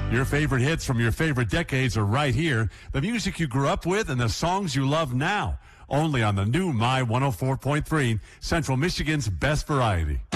Your favorite hits from your favorite decades are right here. The music you grew up with and the songs you love now. Only on the new My 104.3, Central Michigan's best variety.